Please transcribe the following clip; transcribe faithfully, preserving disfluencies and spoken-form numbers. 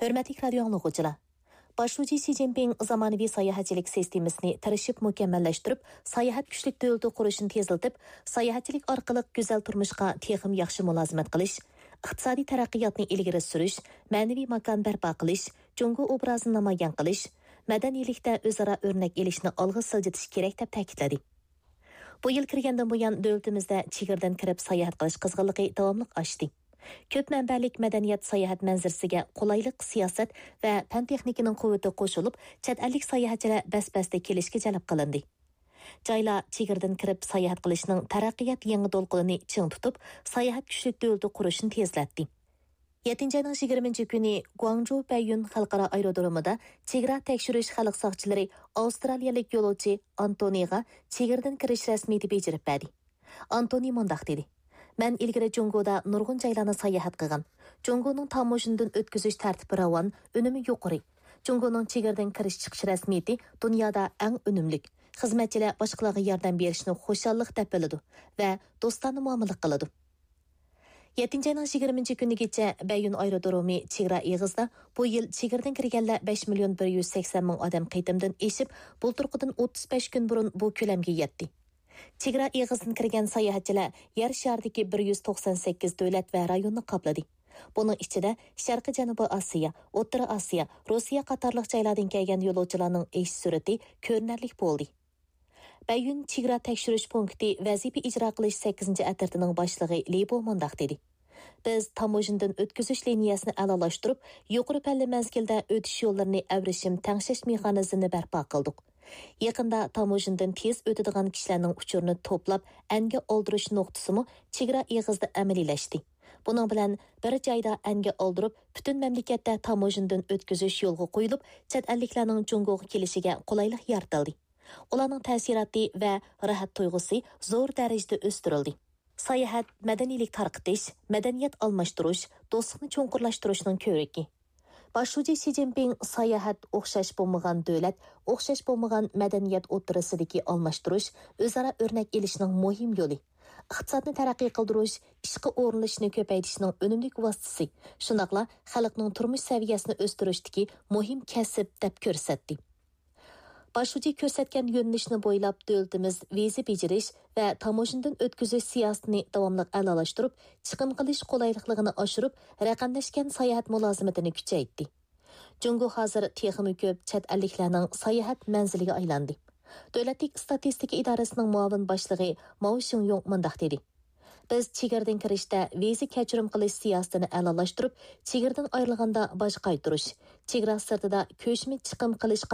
Hürmetlik radyo anlıqıcılar. Başlıcı Xi Jinping zamanıvi sayahatçilik sistemasını tarışıp mükemmelleştirip, sayahat güçlük dövleti kuruşunu teziltip, sayahatçilik arkalık güzel turmuşqa texim yaxşı mülazimet qilish, iqtisadi taraqqiyotni ilgari surish, ma'naviy makon barpo qilish, Jungo obrazini namoyon qilish, madaniylikda o'zaro o'rnak elishni olg'a siljitish kerak deb ta'kidladi. Bu yil kirgandan buyon davlatimizda chegirdan kirib sayohat qilish qizg'inligi davomli oshdi. Köp mənbəlik mədəniyyət sayahat mənzirəsiga qolaylıq siyasət və fən texnikinin quvvəti qoşulub, chet ellik sayahatçılar bəs-bəsdə kelishga jalb qilindi. Joylar chegirdan kirib sayahat qilishning taraqqiyot yangi to'lqinini ching tutib, sayahat kuchlik davlati qurishni tezlatdi. yettinchi ayning yigirmanchi kuni Guangzhou Baiyun xalqaro aerodromida chegara tekshirish xalq soqchilari Avstraliyalik yo'lovchi Antoniga chegirdan kirish rasmiyati bejirib berdi. Antoni mundaq dedi: "Men ilgari Jungoda nurg'un joylarni sayohat qilgan. Jungoning tamoshundan o'tkazish tartibi ravon, unumi yuqori. Jungoning chegaradan kirish chiqish rasmiyati dunyoda eng unumli. Xizmatchilar boshqalarga yordam berishni xushallik deb biladi va do'stona muomala qiladi." yettinchi ayning yigirmanchi kunigacha Baiyun aerodromi chegara eg'izda bu yil chegaradan kirganlar besh million bir yuz sakson ming odam qaytimdan eshib, bulturqidan o'ttiz besh kun burun bu ko'lamga yetdi. Chegara eg'izidan kirgan sayohatchilar yer sharidagi bir yuz to'qson sakkiz davlat va rayonni qopladi. Buning ichida Sharqiy Janubiy Osiyo, O'rta Osiyo, Rossiya qatorliq joylardan kelgan yo'lovchilarning ish surati ko'rinarli bo'ldi. Baiyun chegara tekshirish punkti vazifa ijro qilish sakkizinchi atirtining boshlig'i Lebo mundaq dedi: "Biz tamojindan o'tkazish liniyasini a'lolashtirib, yuqori palli mezgilda o'tish yo'llarini avrishim tangshash mexanizmini barpo qildik. Yaqinda tamojindan tez o'tadigan kishilarning uchurini to'plab, anga oldirish nuqtasimi chegara eg'izda amaliylashdi. Buning bilan bir joyda anga oldirib, butun mamlakatda tamojindan o'tkazish yo'lga qo'yilib, chet elliklarning Jungoga kelishiga qulaylik yaratildi. Ularning ta'siroti va rahat tuyg'usi zo'r darajada o'stirildi. Sayohat madaniylik tarqitish, madaniyat almashtirish, do'stlikni cho'nqurlashtirishning ko'riki. Başlıcı Xi Jinping sayahat o'xshash bo'lmagan davlat, o'xshash bo'lmagan madaniyat o'tirisidagi almashtirish, o'zaro o'rnak elishning muhim yo'li. Iqtisodni taraqqiy qildirish, ishqi o'rinlashni ko'paytirishning unumli vositasi, shunaqla xalqning turmush saviyasini o'stirishdagi muhim kasb deb ko'rsatdi. Başlıcı ko'rsatgan yo'nalishni bo'ylab davlatimiz viza bejirish va tamojindan o'tkazish siyosatini davomli a'lolashtirib, chiqim qilish qulaylikligini oshirib, raqamlashgan sayohat mulozimatini kuchaytirdi. Jungo hozir texmi ko'p chet elliklarning sayohat manziliga aylandi. Davlatlik statistika idorasining muavin boshlig'i Mao Shingyong mundaq dedi: "Biz chegaradan kirishda viza kechirim qilish siyosatini a'lolashtirib, chegaradan ayrilganda bosh qaytirish, chegara sirtida ko'chma chiqim qilish